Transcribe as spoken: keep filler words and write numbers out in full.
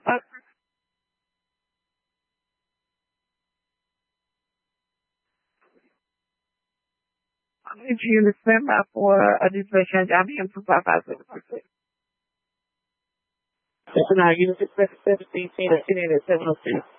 Uh, I need you to stand by for a dispatch. I'm here for five five seven six. So now you just seventeen at seven oh two.